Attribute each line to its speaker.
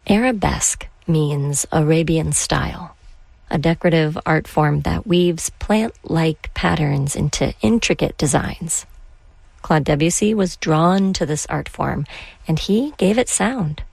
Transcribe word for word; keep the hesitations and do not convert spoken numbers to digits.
Speaker 1: Arabesque means Arabian style, a decorative art form that weaves plant-like patterns into intricate designs. Claude Debussy was drawn to this art form, and he gave it sound.